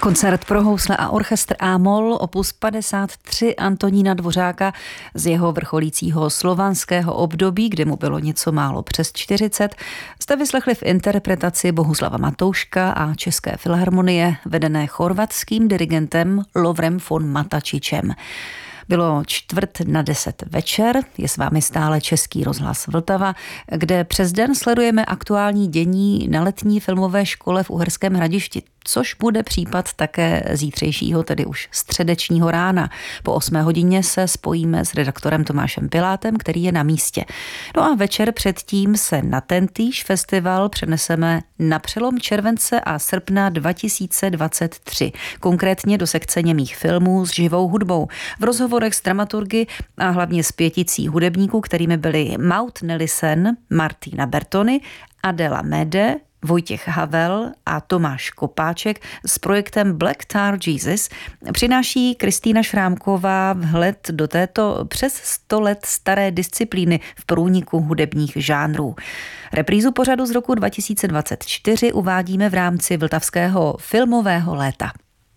Koncert pro housle a orchestr A-moll opus 53 Antonína Dvořáka z jeho vrcholícího slovanského období, kdy mu bylo něco málo přes 40, jste vyslechli v interpretaci Bohuslava Matouška a České filharmonie vedené chorvatským dirigentem Lovrem von Matačičem. Bylo 9:45 večer, je s vámi stále Český rozhlas Vltava, kde přes den sledujeme aktuální dění na letní filmové škole v Uherském Hradišti, což bude případ také zítřejšího, tedy už středečního rána. Po 8 hodině se spojíme s redaktorem Tomášem Pilátem, který je na místě. No a večer předtím se na tentýž festival přeneseme na přelom července a srpna 2023, konkrétně do sekce němých filmů s živou hudbou. V rozhovorech s dramaturgy a hlavně s pěticí hudebníků, kterými byli Maud Nelissen, Martina Bertoni, Adela Mede, Vojtěch Havel a Tomáš Kopáček s projektem Black Tar Jesus přináší Kristýna Šrámková vhled do této přes 100 let staré disciplíny v průniku hudebních žánrů. Reprízu pořadu z roku 2024 uvádíme v rámci vltavského filmového léta.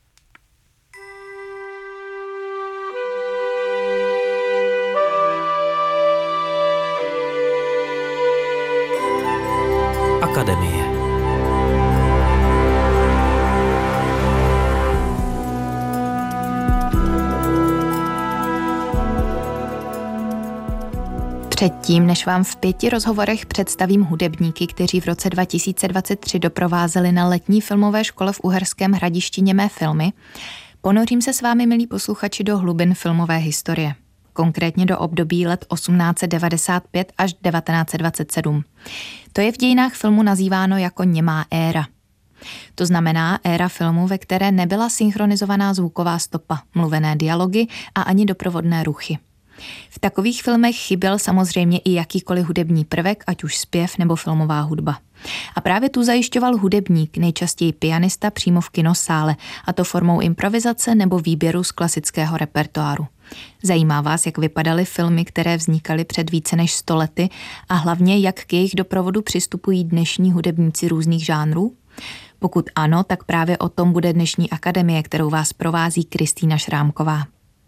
Akademie. Předtím, než vám v 5 rozhovorech představím hudebníky, kteří v roce 2023 doprovázeli na letní filmové škole v Uherském Hradišti němé filmy, ponořím se s vámi, milí posluchači, do hlubin filmové historie. Konkrétně do období let 1895 až 1927. To je v dějinách filmu nazýváno jako němá éra. To znamená éra filmu, ve které nebyla synchronizovaná zvuková stopa, mluvené dialogy a ani doprovodné ruchy. V takových filmech chyběl samozřejmě i jakýkoliv hudební prvek, ať už zpěv nebo filmová hudba. A právě tu zajišťoval hudebník, nejčastěji pianista přímo v kinosále, a to formou improvizace nebo výběru z klasického repertoáru. Zajímá vás, jak vypadaly filmy, které vznikaly před více než 100 lety a hlavně jak k jejich doprovodu přistupují dnešní hudebníci různých žánrů? Pokud ano, tak právě o tom bude dnešní akademie, kterou vás provází Kristýna Šrámková.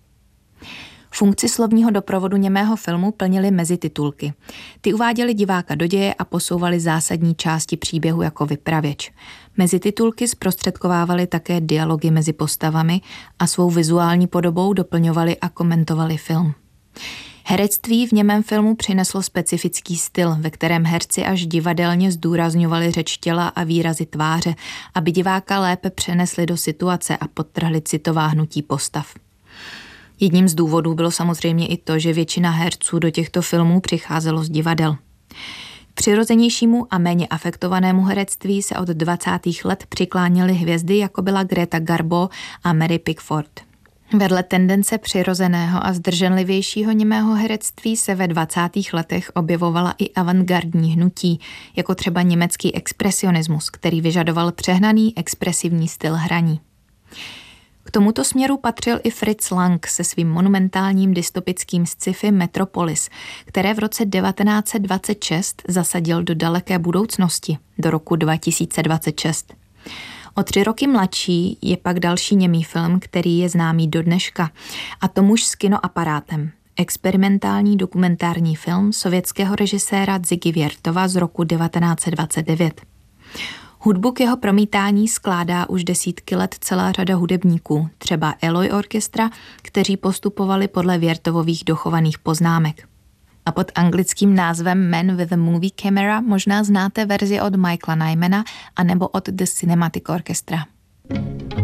Funkci slovního doprovodu němého filmu plnily mezititulky. Ty uváděly diváka do děje a posouvaly zásadní části příběhu jako vypravěč. Mezititulky zprostředkovávaly také dialogy mezi postavami a svou vizuální podobou doplňovaly a komentovaly film. Herectví v němém filmu přineslo specifický styl, ve kterém herci až divadelně zdůrazňovali řeč těla a výrazy tváře, aby diváka lépe přenesli do situace a podtrhli citová hnutí postav. Jedním z důvodů bylo samozřejmě i to, že většina herců do těchto filmů přicházelo z divadel. K přirozenějšímu a méně afektovanému herectví se od 20. let přikláněly hvězdy, jako byla Greta Garbo a Mary Pickford. Vedle tendence přirozeného a zdrženlivějšího němého herectví se ve 20. letech objevovala i avantgardní hnutí, jako třeba německý expresionismus, který vyžadoval přehnaný expresivní styl hraní. K tomuto směru patřil i Fritz Lang se svým monumentálním dystopickým sci-fi Metropolis, které v roce 1926 zasadil do daleké budoucnosti, do roku 2026. O 3 roky mladší je pak další němý film, který je známý do dneška, a to Muž s kinoaparátem. Experimentální dokumentární film sovětského režiséra Dzigy Věrtova z roku 1929. Hudbu k jeho promítání skládá už desítky let celá řada hudebníků, třeba Eloy Orchestra, kteří postupovali podle Věrtovových dochovaných poznámek. A pod anglickým názvem Man with a Movie Camera možná znáte verzi od Michaela Nymana anebo od The Cinematic Orchestra.